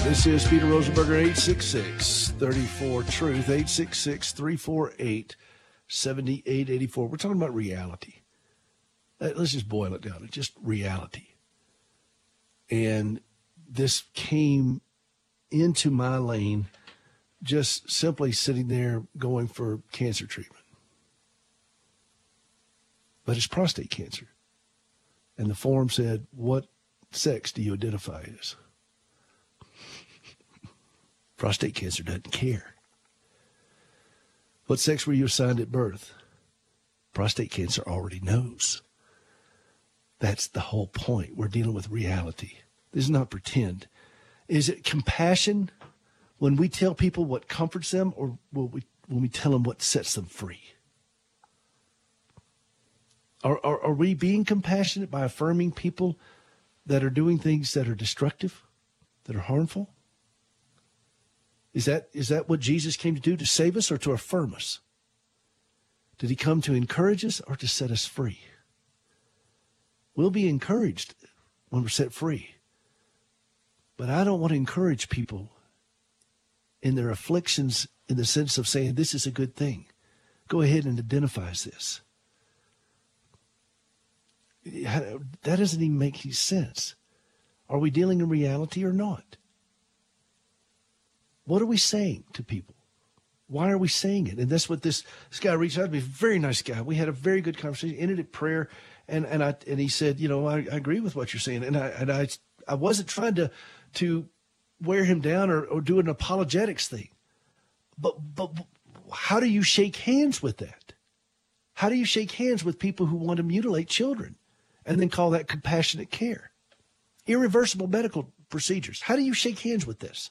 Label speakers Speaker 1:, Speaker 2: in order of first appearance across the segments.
Speaker 1: This is Peter Rosenberger, 866-34-TRUTH, 866-348-7884. We're talking about reality. Let's just boil it down. It's just reality. And this came into my lane just simply sitting there going for cancer treatment. But it's prostate cancer. And the form said, what sex do you identify as? Prostate cancer doesn't care. What sex were you assigned at birth? Prostate cancer already knows. That's the whole point. We're dealing with reality. This is not pretend. Is it compassion when we tell people what comforts them, or when we tell them what sets them free? Are we being compassionate by affirming people that are doing things that are destructive, that are harmful? Is that what Jesus came to do, to save us or to affirm us? Did he come to encourage us or to set us free? We'll be encouraged when we're set free. But I don't want to encourage people in their afflictions in the sense of saying this is a good thing. Go ahead and identify as this. That doesn't even make any sense. Are we dealing in reality or not? What are we saying to people? Why are we saying it? And that's what this guy reached out to me. Very nice guy. We had a very good conversation. Ended at prayer, and he said, I agree with what you're saying. And I wasn't trying to wear him down or do an apologetics thing. But how do you shake hands with that? How do you shake hands with people who want to mutilate children and then call that compassionate care? Irreversible medical procedures. How do you shake hands with this?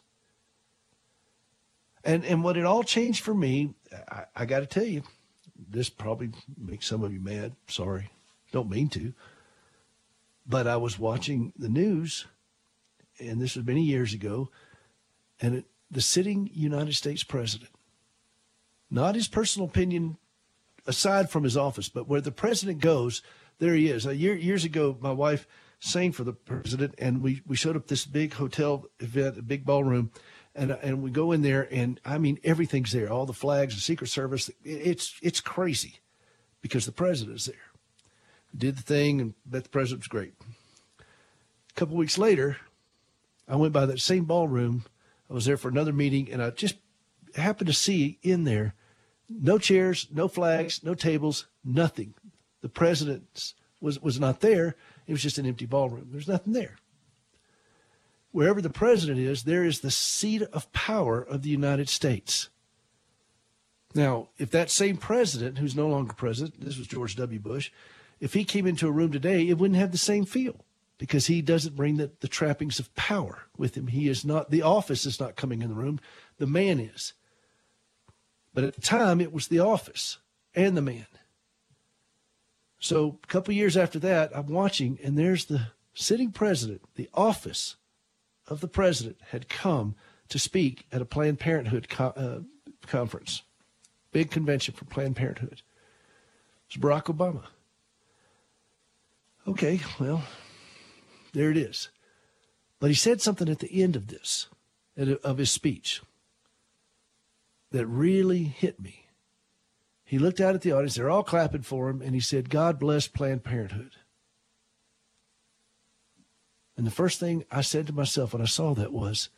Speaker 1: And what it all changed for me, I got to tell you, this probably makes some of you mad. Sorry. Don't mean to. But I was watching the news, and this was many years ago, and the sitting United States president, not his personal opinion aside from his office, but where the president goes, there he is. Years ago, my wife sang for the president, and we showed up this big hotel event, a big ballroom, and we go in there, and I mean, everything's there. All the flags, the Secret Service. It's crazy because the president's there. We did the thing, and bet the president was great. A couple of weeks later, I went by that same ballroom. I was there for another meeting, and I just happened to see in there no chairs, no flags, no tables, nothing. The president was not there. It was just an empty ballroom. There's nothing there. Wherever the president is, there is the seat of power of the United States. Now, if that same president, who's no longer president, this was George W. Bush, if he came into a room today, it wouldn't have the same feel because he doesn't bring the trappings of power with him. He is not, the office is not coming in the room. The man is. But at the time, it was the office and the man. So a couple of years after that, I'm watching, and there's the sitting president, the office of the president had come to speak at a Planned Parenthood conference, big convention for Planned Parenthood. It's Barack Obama. Okay, well, there it is. But he said something at the end of this, of his speech, that really hit me. He looked out at the audience. They're all clapping for him, and he said, "God bless Planned Parenthood." And the first thing I said to myself when I saw that was,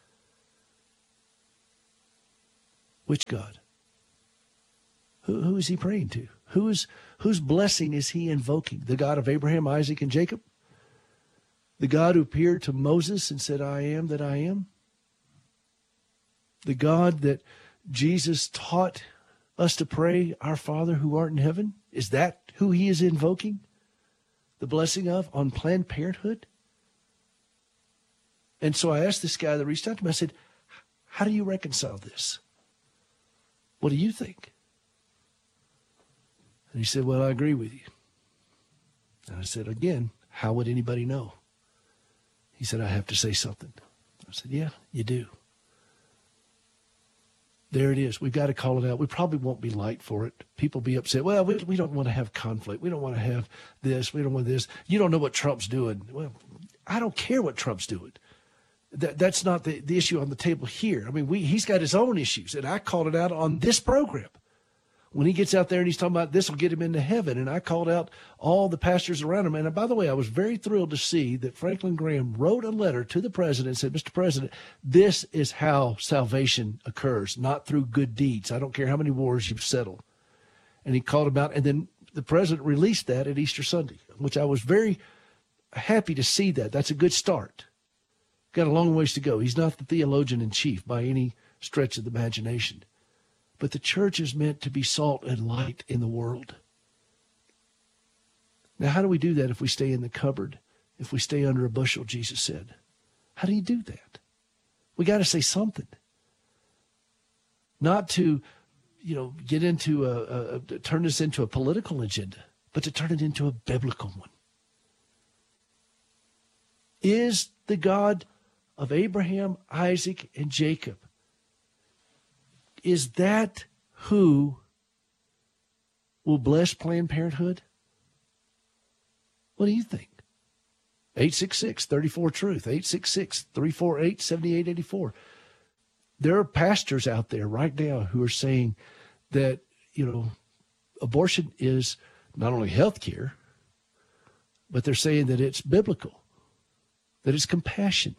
Speaker 1: which God? Who is he praying to? Whose blessing is he invoking? The God of Abraham, Isaac, and Jacob? The God who appeared to Moses and said, "I am that I am"? The God that Jesus taught us to pray, "Our Father who art in heaven"? Is that who he is invoking the blessing of on Planned Parenthood? And so I asked this guy that reached out to me, I said, how do you reconcile this? What do you think? And he said, well, I agree with you. And I said, again, how would anybody know? He said, I have to say something. I said, yeah, you do. There it is. We've got to call it out. We probably won't be liked for it. People be upset. Well, we don't want to have conflict. We don't want to have this. We don't want this. You don't know what Trump's doing. Well, I don't care what Trump's doing. That's not the issue on the table here. I mean, he's got his own issues, and I called it out on this program. When he gets out there and he's talking about this will get him into heaven, and I called out all the pastors around him. And by the way, I was very thrilled to see that Franklin Graham wrote a letter to the president and said, Mr. President, this is how salvation occurs, not through good deeds. I don't care how many wars you've settled. And he called him out, and then the president released that at Easter Sunday, which I was very happy to see that. That's a good start. Got a long ways to go. He's not the theologian in chief by any stretch of the imagination. But the church is meant to be salt and light in the world. Now, how do we do that if we stay in the cupboard, if we stay under a bushel, Jesus said? How do you do that? We got to say something. Not to, get into turn this into a political agenda, but to turn it into a biblical one. Is the God of Abraham, Isaac, and Jacob, is that who will bless Planned Parenthood? What do you think? 866-34-TRUTH, 866-348-7884. There are pastors out there right now who are saying that, abortion is not only health care, but they're saying that it's biblical, that it's compassion.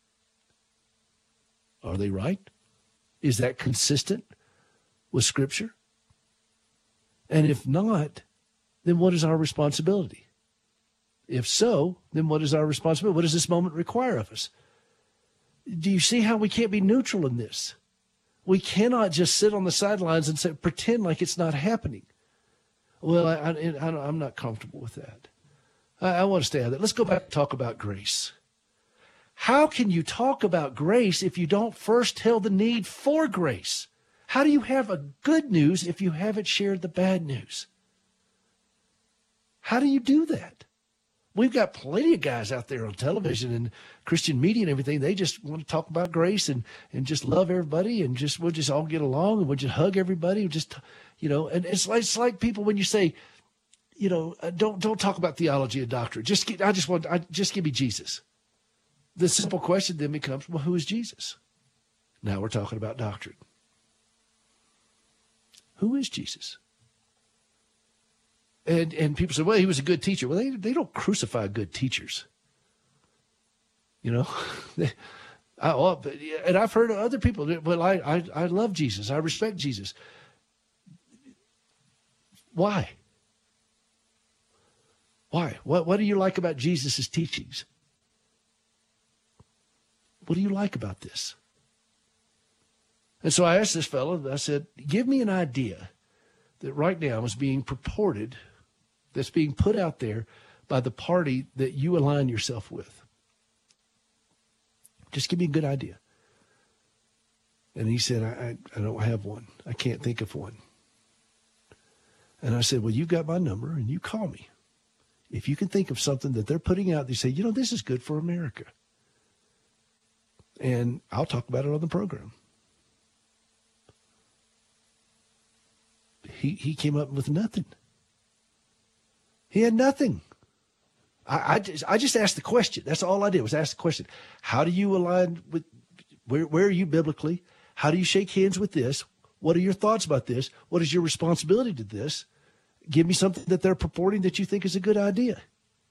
Speaker 1: Are they right? Is that consistent with Scripture? And if not, then what is our responsibility? If so, then what is our responsibility? What does this moment require of us? Do you see how we can't be neutral in this? We cannot just sit on the sidelines and pretend like it's not happening. Well, I'm not comfortable with that. I want to stay on that. Let's go back and talk about grace. How can you talk about grace if you don't first tell the need for grace? How do you have a good news if you haven't shared the bad news? How do you do that? We've got plenty of guys out there on television and Christian media and everything. They just want to talk about grace and just love everybody and we'll just all get along and we'll just hug everybody. And it's like people when you say, don't talk about theology and doctrine. Just give me Jesus. The simple question then becomes, well, who is Jesus? Now we're talking about doctrine. Who is Jesus? And people say, well, he was a good teacher. Well, they don't crucify good teachers. And I've heard of other people, well, I love Jesus. I respect Jesus. Why? Why? What do you like about Jesus' teachings? What do you like about this? And so I asked this fellow, I said, give me an idea that right now is being purported, that's being put out there by the party that you align yourself with. Just give me a good idea. And he said, I don't have one. I can't think of one. And I said, well, you've got my number and you call me. If you can think of something that they're putting out, they say, this is good for America. And I'll talk about it on the program. He came up with nothing. He had nothing. I just asked the question. That's all I did was ask the question. How do you align with, where are you biblically? How do you shake hands with this? What are your thoughts about this? What is your responsibility to this? Give me something that they're purporting that you think is a good idea.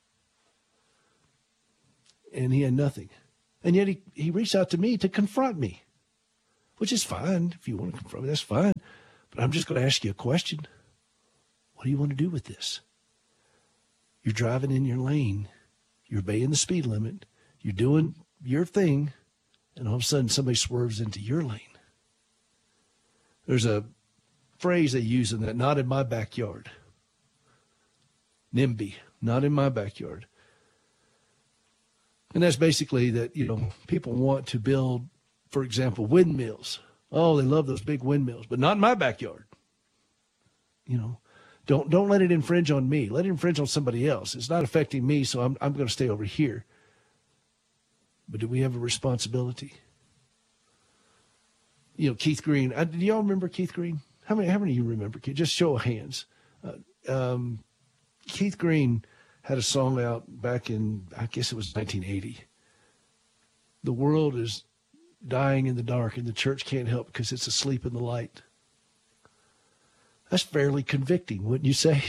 Speaker 1: And he had nothing. And yet he reached out to me to confront me, which is fine. If you want to confront me, that's fine. But I'm just going to ask you a question. What do you want to do with this? You're driving in your lane. You're obeying the speed limit. You're doing your thing. And all of a sudden somebody swerves into your lane. There's a phrase they use in that, not in my backyard. NIMBY, not in my backyard. And that's basically that, people want to build, for example, windmills. Oh, they love those big windmills, but not in my backyard. Don't let it infringe on me. Let it infringe on somebody else. It's not affecting me, so I'm going to stay over here. But do we have a responsibility? Keith Green. Do y'all remember Keith Green? How many of you remember Keith? Just show of hands. Keith Green had a song out back in, I guess it was 1980. The world is dying in the dark, and the church can't help because it's asleep in the light. That's fairly convicting, wouldn't you say?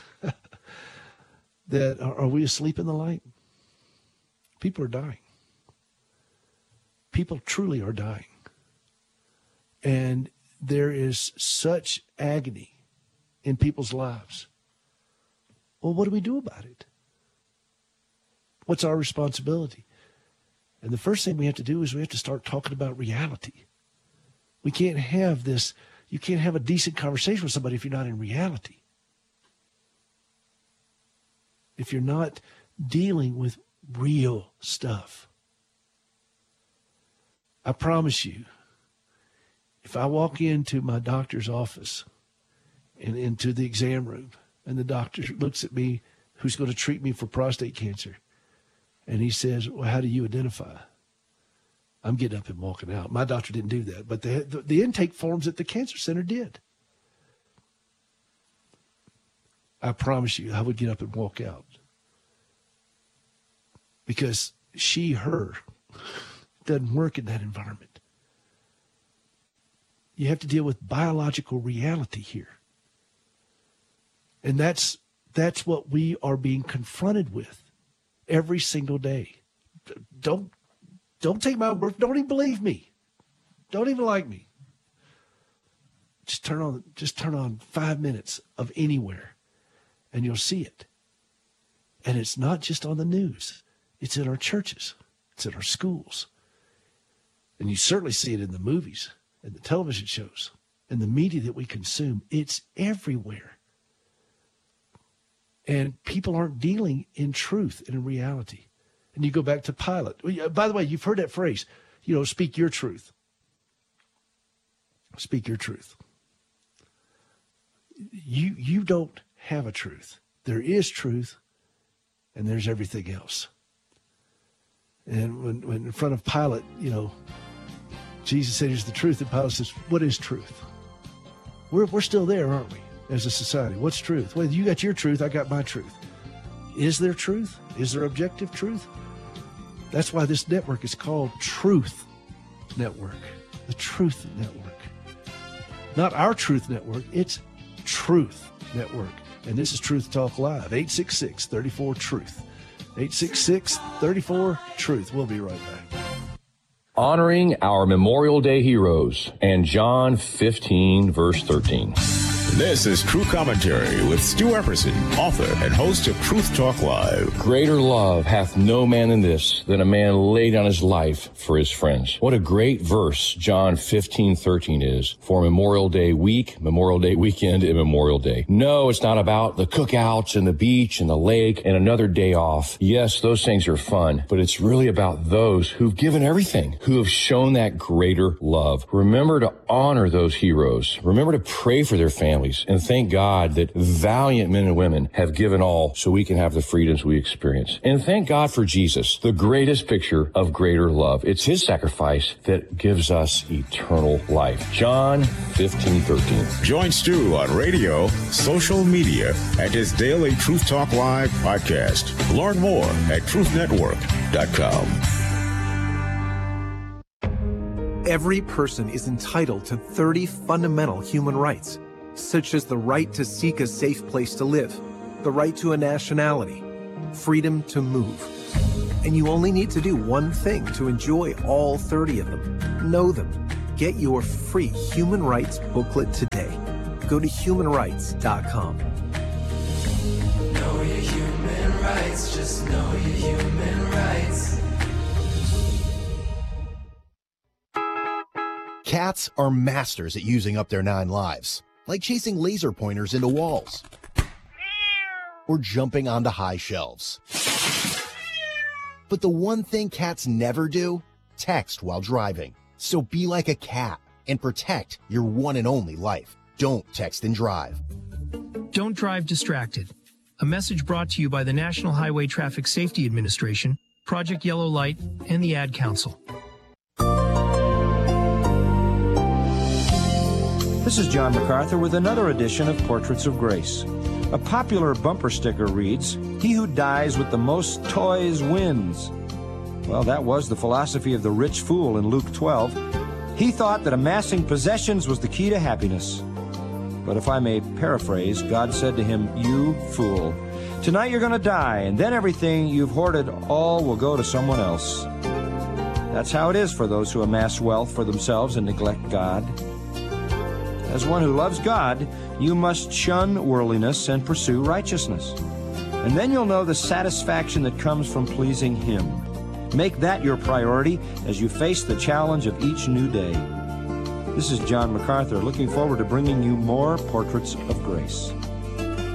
Speaker 1: That are we asleep in the light? People are dying. People truly are dying. And there is such agony in people's lives. Well, what do we do about it? What's our responsibility? And the first thing we have to do is we have to start talking about reality. We can't have this, you can't have a decent conversation with somebody if you're not in reality. If you're not dealing with real stuff. I promise you, if I walk into my doctor's office and into the exam room, and the doctor looks at me, who's going to treat me for prostate cancer, and he says, well, how do you identify? I'm getting up and walking out. My doctor didn't do that, but the intake forms at the cancer center did. I promise you, I would get up and walk out. Because her doesn't work in that environment. You have to deal with biological reality here. And that's what we are being confronted with every single day. Don't take my word. Don't even believe me. Don't even like me. Just turn on 5 minutes of anywhere, and you'll see it. And it's not just on the news. It's in our churches. It's in our schools. And you certainly see it in the movies and the television shows and the media that we consume. It's everywhere. And people aren't dealing in truth and in reality. And you go back to Pilate. By the way, you've heard that phrase, speak your truth. Speak your truth. You don't have a truth. There is truth, and there's everything else. And when in front of Pilate, Jesus said, here's the truth. And Pilate says, what is truth? We're still there, aren't we, as a society? What's truth? Well, you got your truth. I got my truth. Is there truth? Is there objective truth? That's why this network is called Truth Network. The Truth Network. Not our Truth Network. It's Truth Network. And this is Truth Talk Live. 866-34-TRUTH. 866-34-TRUTH. We'll be right back.
Speaker 2: Honoring our Memorial Day heroes and John 15, verse 13.
Speaker 3: This is True Commentary with Stu Epperson, author and host of Truth Talk Live.
Speaker 2: Greater love hath no man than this, than a man lay down his life for his friends. What a great verse John 15:13 is for Memorial Day week, Memorial Day weekend, and Memorial Day. No, it's not about the cookouts and the beach and the lake and another day off. Yes, those things are fun, but it's really about those who've given everything, who have shown that greater love. Remember to honor those heroes. Remember to pray for their families. And thank God that valiant men and women have given all so we can have the freedoms we experience. And thank God for Jesus, the greatest picture of greater love. It's his sacrifice that gives us eternal life. John 15:13.
Speaker 3: Join Stu on radio, social media, and his daily Truth Talk Live podcast. Learn more at truthnetwork.com.
Speaker 4: Every person is entitled to 30 fundamental human rights, such as the right to seek a safe place to live, the right to a nationality, freedom to move. And you only need to do one thing to enjoy all 30 of them. Know them. Get your free human rights booklet today. Go to humanrights.com.
Speaker 5: Know your human rights, just know your human rights.
Speaker 6: Cats are masters at using up their 9 lives. Like chasing laser pointers into walls or jumping onto high shelves. But the one thing cats never do, text while driving. So be like a cat and protect your one and only life. Don't text and drive.
Speaker 7: Don't drive distracted. A message brought to you by the National Highway Traffic Safety Administration, Project Yellow Light, and the Ad Council.
Speaker 8: This is John MacArthur with another edition of Portraits of Grace. A popular bumper sticker reads, "He who dies with the most toys wins." Well, that was the philosophy of the rich fool in Luke 12. He thought that amassing possessions was the key to happiness. But if I may paraphrase, God said to him, "You fool, tonight you're going to die, and then everything you've hoarded all will go to someone else." That's how it is for those who amass wealth for themselves and neglect God. As one who loves God, you must shun worldliness and pursue righteousness. And then you'll know the satisfaction that comes from pleasing Him. Make that your priority as you face the challenge of each new day. This is John MacArthur, looking forward to bringing you more Portraits of Grace.